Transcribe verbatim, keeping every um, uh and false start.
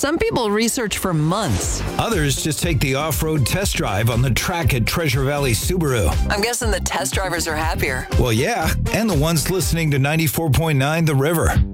Some people research for months. Others just take the off-road test drive on the track at Treasure Valley Subaru. I'm guessing the test drivers are happier. Well, yeah, and the ones listening to ninety-four point nine The River.